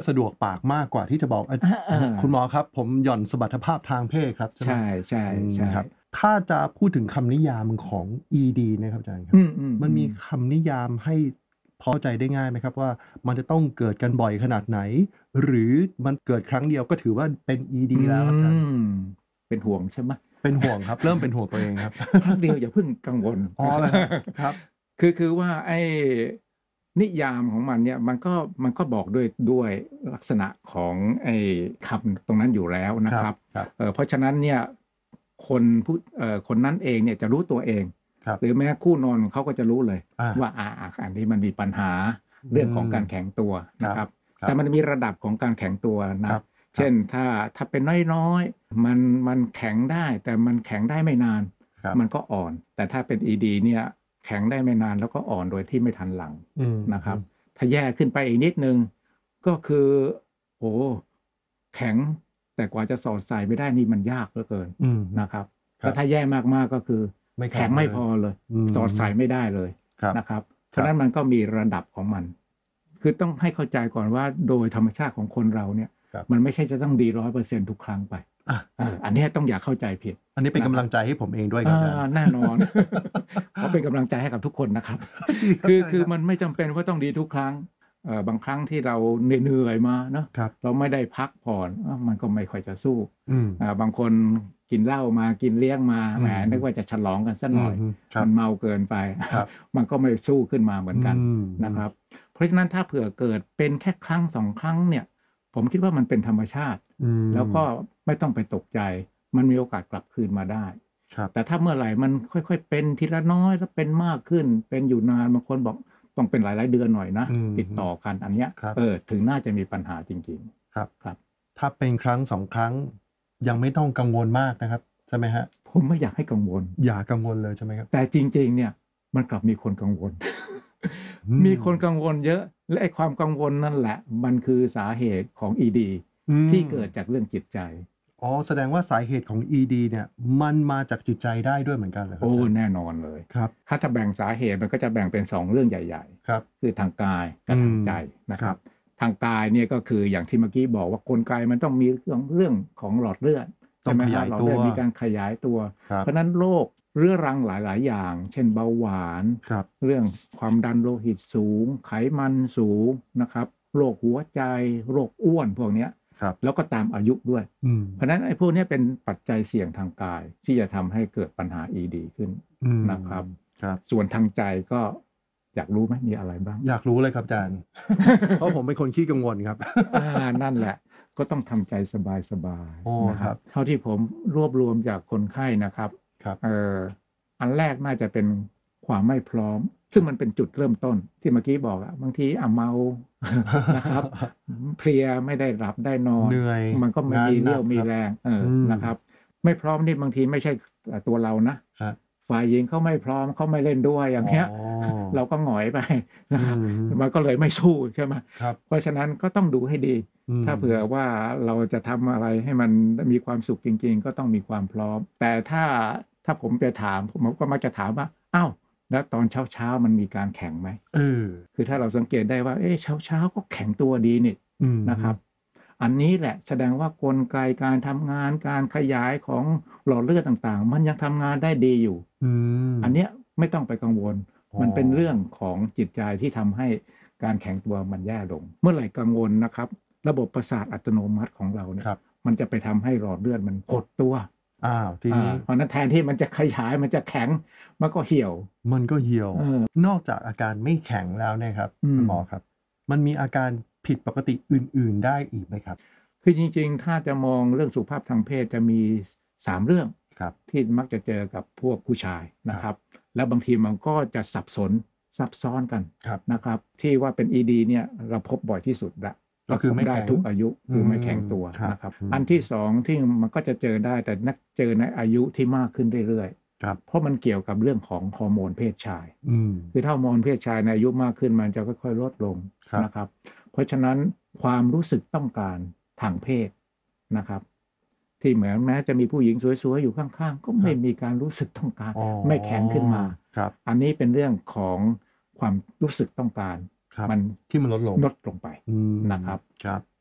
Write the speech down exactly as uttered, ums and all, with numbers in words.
สะดวกปากมากกว่าที่จะบอกคุณหมอครับผมหย่อนสมรรถภาพทางเพศครับใช่ใช่ใช่ครับถ้าจะพูดถึงคำนิยามของ อี ดี นะครับอาจารย์ครับมันมีคำนิยามให้พอใจได้ง่ายไหมครับว่ามันจะต้องเกิดกันบ่อยขนาดไหนหรือมันเกิดครั้งเดียวก็ถือว่าเป็น อี ดี แล้วอาจารย์เป็นห่วงใช่ไหมเป็นห่วงครับเริ่มเป็นห่วงตัวเองครับครั้งเดียวอย่าเพิ่งกังวลอ๋อครับคือคือว่าไอ้นิยามของมันเนี่ยมันก็มันก็บอกด้วยด้วยลักษณะของไอ้คำตรงนั้นอยู่แล้วนะครับเ, เพราะฉะนั้นเนี่ยคนผู้คนนั้นเองเนี่ยจะรู้ตัวเองหรือแม้คู่นอนของเขาก็จะรู้เลยว่าอ่าอันนี้มันมีปัญหาเรื่องของการแข็งตัวนะครับแต่มันมีระดับของการแข็งตัวนะเช่นถ้าถ้าเป็นน้อยๆมันมันแข็งได้แต่มันแข็งได้ไม่นานมันก็อ่อนแต่ถ้าเป็น อี ดี เนี่ยแข็งได้ไม่นานแล้วก็อ่อนโดยที่ไม่ทันหลังนะครับถ้าแย่ขึ้นไปอีกนิดนึงก็คือโอ้แข็งแต่กว่าจะสอดใส่ไม่ได้นี่มันยากเหลือเกินนะครับแล้วถ้าแย่มากๆก็คือแข็งไม่พอเลยสอดใส่ไม่ได้เลยนะครับเพราะนั้นมันก็มีระดับของมันคือต้องให้เข้าใจก่อนว่าโดยธรรมชาติของคนเราเนี่ยมันไม่ใช่จะต้องดีร้อยเปอร์เซ็นต์ทุกครั้งไปอันนี้ต้องอย่าเข้าใจผิดอันนี้เป็นกำลังใจให้ผมเองด้วยครับแน่นอนเพราะเป็นกำลังใจให้กับทุกคนนะครับคือคือมันไม่จำเป็นว่าต้องดีทุกครั้งบางครั้งที่เราเหนื่อยมาเนาะเราไม่ได้พักผ่อนมันก็ไม่ค่อยจะสู้บางคนกินเหล้ามากินเลี้ยงมาแหมนึกว่าจะฉลองกันสักหน่อยมันเมาเกินไปมันก็ไม่สู้ขึ้นมาเหมือนกันนะครับเพราะฉะนั้นถ้าเผื่อเกิดเป็นแค่ครั้งสองครั้งเนี่ยผมคิดว่ามันเป็นธรรมชาติแล้วก็ไม่ต้องไปตกใจมันมีโอกาสกลับคืนมาได้แต่ถ้าเมื่อไหร่มันค่อยๆเป็นทีละน้อยแล้วเป็นมากขึ้นเป็นอยู่นานบางคนบอกต้องเป็นหลายๆเดือนหน่อยนะติดต่อกันอันเนี้ยเออถึงน่าจะมีปัญหาจริงๆครับครับถ้าเป็นครั้งสองครั้งยังไม่ต้องกังวลมากนะครับใช่ไหมฮะผมไม่อยากให้กังวลอย่ากังวลเลยใช่ไหมครับแต่จริงๆเนี่ยมันกลับมีคนกังวล มีคนกังวลเยอะและไอ้ความกังวลนั่นแหละมันคือสาเหตุของ อี ดี ที่เกิดจากเรื่องจิตใจอ๋อแสดงว่าสาเหตุของ อี ดี เนี่ยมันมาจากจิตใจได้ด้วยเหมือนกันเหรอครับโอ้แน่นอนเลยครับถ้าจะแบ่งสาเหตุมันก็จะแบ่งเป็นสองเรื่องใหญ่ๆครับคือทางกายกับทางใจนะครับทางกายเนี่ยก็คืออย่างที่เมื่อกี้บอกว่ากลไกมันต้องมีเรื่องเรื่องของหลอดเลือดต้องขยายตัวมีการขยายตัวเพราะนั้นโรคเรื้อรังหลายๆอย่างเช่นเบาหวานเรื่องความดันโลหิตสูงไขมันสูงนะครับโรคหัวใจโรคอ้วนพวกนี้แล้วก็ตามอายุด้วยเพราะนั้นไอ้พวกนี้เป็นปัจจัยเสี่ยงทางกายที่จะทำให้เกิดปัญหา อี ดี ขึ้นนะครับส่วนทางใจก็อยากรู้ไหมมีอะไรบ้างอยากรู้เลยครับอาจารย์ เพราะผมเป็นคนขี้กังวลครับนั่นแหละก็ต้องทำใจสบายๆนะครับเท่าที่ผมรวบรวมจากคนไข้นะครับเอ่ออันแรกน่าจะเป็นความไม่พร้อมซึ่งมันเป็นจุดเริ่มต้นที่เมื่อกี้บอกอะบางทีอ่ะเมานะครับเพลียไม่ได้หลับได้นอนเหนื่อยมันก็ไม่มีเรี่ยวมีแรงเออนะครับไม่พร้อมนี่บางทีไม่ใช่ตัวเรานะฝ่ายหญิงเขาไม่พร้อมเขาไม่เล่นด้วยอย่างเงี้ยเราก็หงอยไปนะครับมันก็เลยไม่สู้ใช่ไหมเพราะฉะนั้นก็ต้องดูให้ดีถ้าเผื่อว่าเราจะทำอะไรให้มันมีความสุขจริงๆก็ต้องมีความพร้อมแต่ถ้าถ้าผมไปถามผมก็มักจะถามว่าอ้าวแล้วตอนเช้าเช้ามันมีการแข่งไหมเออคือถ้าเราสังเกตได้ว่าเอ๊ะเช้าเช้าก็แข็งตัวดีนี่นะครับอันนี้แหละแสดงว่ากลไกการทำงานการขยายของหลอดเลือดต่างๆมันยังทำงานได้ดีอยู่อันเนี้ยไม่ต้องไปกังวลมันเป็นเรื่องของจิตใจที่ทำให้การแข็งตัวมันแย่ลงเมื่อไหร่กังวลนะครับระบบประสาทอัตโนมัติของเราเนี่ยมันจะไปทำให้หลอดเลือดมันหดตัวอ้าวทีนี้เพราะนั้นแทนที่มันจะขยายมันจะแข็งมันก็เหี่ยวมันก็เหี่ยวนอกจากอาการไม่แข็งแล้วเนี่ยครับคุณหมอครับมันมีอาการผิดปกติอื่นๆได้อีกไหมครับคือจริงๆถ้าจะมองเรื่องสุขภาพทางเพศจะมีสามเรื่องที่มักจะเจอกับพวกผู้ชายนะครับแล้วบางทีมันก็จะสับสนซับซ้อนกันนะครับที่ว่าเป็น อี ดี เนี่ยเราพบบ่อยที่สุดละก็คือไม่ได้ทุกอายุคือไม่แข็งตัวนะครับอันที่สองที่มันก็จะเจอได้แต่นักเจอในอายุที่มากขึ้นเรื่อยๆเพราะมันเกี่ยวกับเรื่องของฮอร์โมนเพศชายคือถ้าฮอร์โมนเพศชายในอายุมากขึ้นมันจะค่อยๆลดลงนะครับเพราะฉะนั้นความรู้สึกต้องการทางเพศนะครับที่เหมือนแม้จะมีผู้หญิงสวยๆอยู่ข้างๆก็ไม่มีการรู้สึกต้องการไม่แข็งขึ้นมาอันนี้เป็นเรื่องของความรู้สึกต้องการมันที่มันลดลงลดลงไปนะครับ